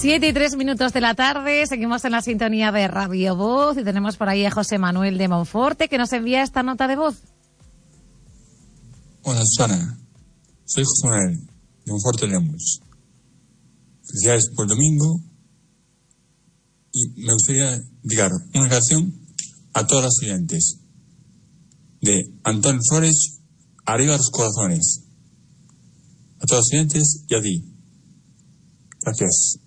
7:03 de la tarde, seguimos en la sintonía de Radio Voz y tenemos por ahí a José Manuel de Monforte que nos envía esta nota de voz. Hola Susana, soy José Manuel de Monforte Lemos. Felicidades por el domingo y me gustaría dedicar una canción a todos los oyentes de Antonio Flores, Arriba los Corazones. A todos los oyentes y a ti. Gracias.